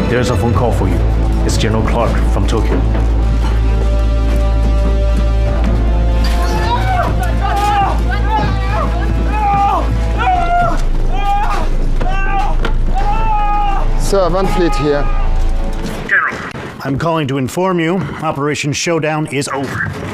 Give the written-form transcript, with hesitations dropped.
There's a phone call for you. It's General Clark from Tokyo. Sir, Van Fleet here. General, I'm calling to inform you Operation Showdown is over.